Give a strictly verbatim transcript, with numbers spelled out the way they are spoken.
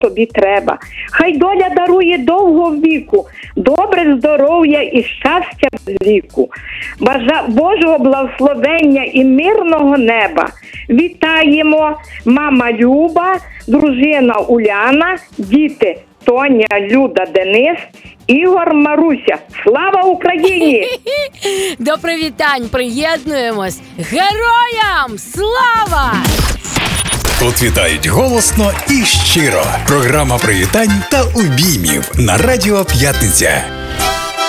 тобі треба. Хай доля дарує довго віку, добре здоров'я і щастя без віку. Бажа Божого благословення і мирного неба. Вітаємо мама Люба, дружина Уляна, діти Тоня, Люда, Денис, Ігор, Маруся. Слава Україні! До привітань приєднуємось. Героям слава! Тут вітають голосно і щиро. Програма привітань та обіймів на Радіо П'ятниця.